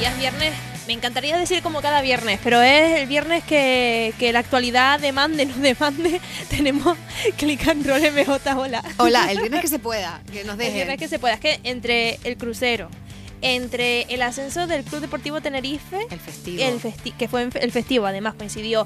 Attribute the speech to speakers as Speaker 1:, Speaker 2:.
Speaker 1: ya es viernes. Me encantaría decir como cada viernes, pero es el viernes que la actualidad demande, no demande. Tenemos Click and Roll MJ, hola.
Speaker 2: Hola, el viernes que se pueda, que nos
Speaker 1: El
Speaker 2: dejen.
Speaker 1: viernes que se pueda. Es que entre el crucero, entre el ascenso del Club Deportivo Tenerife,
Speaker 2: El festivo.
Speaker 1: que fue el festivo, además coincidió,